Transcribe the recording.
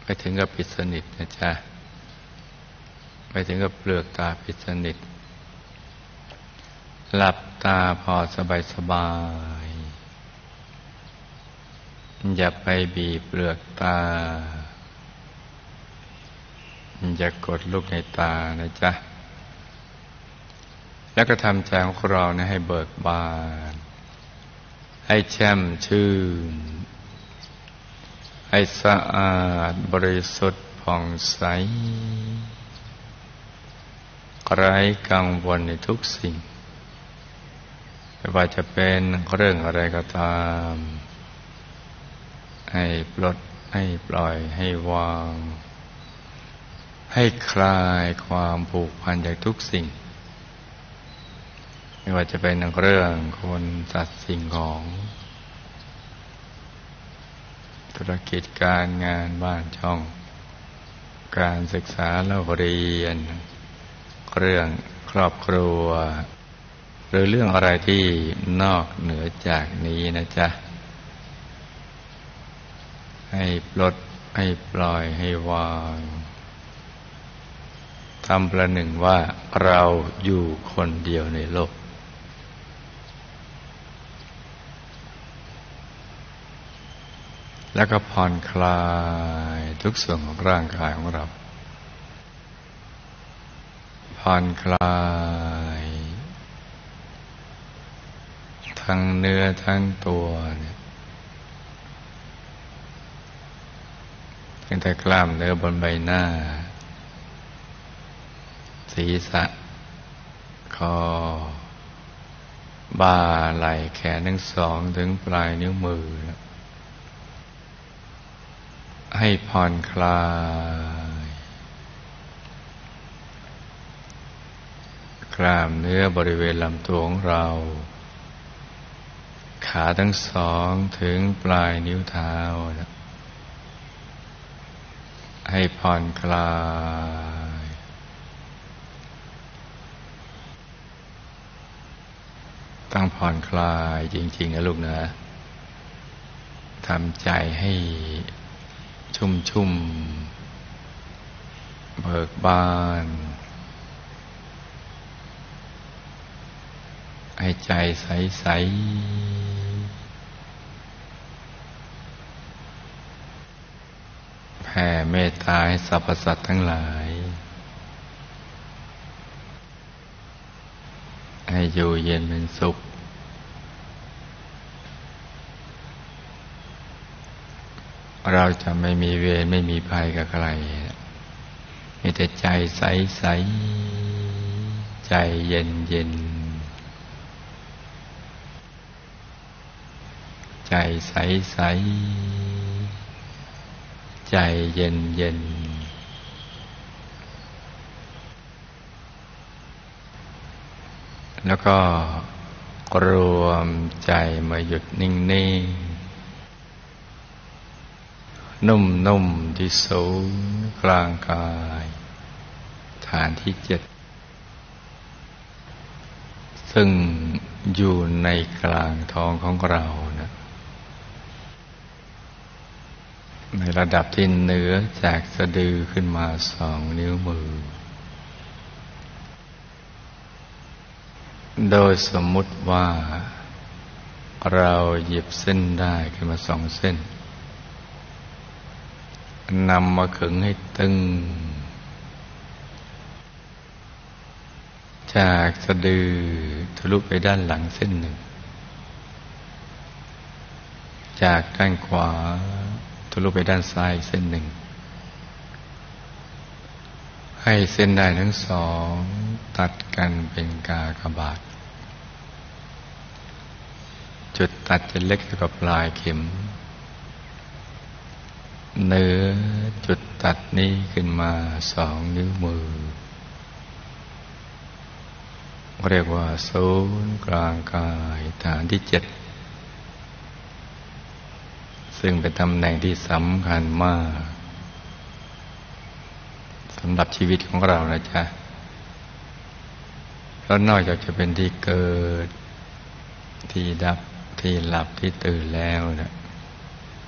ไปถึงกับปิดสนิทนะจ๊ะไปถึงกับเปลือกตาปิดสนิทหลับตาพอสบายอย่าไปบีบเปลือกตาอย่ากดลูกในตานะจ๊ะแล้วก็ทำใจของเราให้เบิกบานให้แช่มชื่นให้สะอาดบริสุทธิ์ผ่องใสไร้กังวลในทุกสิ่งไม่ว่าจะเป็นเรื่องอะไรก็ตามให้ปลดให้ปล่อยให้วางให้คลายความผูกพันจากทุกสิ่งไม่ว่าจะเป็นเรื่องคนสัตว์สิ่งของธุรกิจการงานบ้านช่องการศึกษาเล่าเรียนเรื่องครอบครัวหรือเรื่องอะไรที่นอกเหนือจากนี้นะจ๊ะให้ปลดให้ปล่อยให้วางทำประหนึ่งว่าเราอยู่คนเดียวในโลกแล้วก็ผ่อนคลายทุกส่วนของร่างกายของเราผ่อนคลายทั้งเนื้อทั้งตัวเนี่ยตั้งแต่กล้ามเนื้อบนใบหน้าศีรษะคอบ่าไหล่แขนทั้งสองถึงปลายนิ้วมือให้ผ่อนคลายกล้ามเนื้อบริเวณลำตัวของเราขาทั้งสองถึงปลายนิ้วเท้าให้ผ่อนคลายต้องผ่อนคลายจริงๆนะลูกนะทำใจให้ชุ่มเบิกบานให้ใจใสๆแผ่เมตตาให้สรรพสัตว์ทั้งหลายให้อยู่เย็นเป็นสุขเราจะไม่มีเวรไม่มีภัยกับใครมีแต่ใจใสๆใจเย็นใจใสๆใจเย็นแล้วก็รวมใจมาหยุดนิ่งๆนุ่มๆที่ศูนย์กลางกายฐานที่7ซึ่งอยู่ในกลางท้องของเรานะในระดับที่เหนือจากสะดือขึ้นมา2 นิ้วมือโดยสมมุติว่าเราหยิบเส้นได้ขึ้นมา2 เส้นนำมาขึงให้ตึงจากสะดือทะลุไปด้านหลังเส้นหนึ่งจากด้านขวาทะลุไปด้านซ้ายเส้นหนึ่งให้เส้นได้ทั้ง2ตัดกันเป็นกากบาทจุดตัดจะเล็กเท่ากับปลายเข็มเนื้อจุดตัดนี้ขึ้นมา2 นิ้วมือเรียกว่าศูนย์กลางกายฐานที่7ซึ่งเป็นตำแหน่งที่สำคัญมากสำหรับชีวิตของเรานะจ๊ะเพราะนอกจากจะเป็นที่เกิดที่ดับที่หลับที่ตื่นแล้วนะ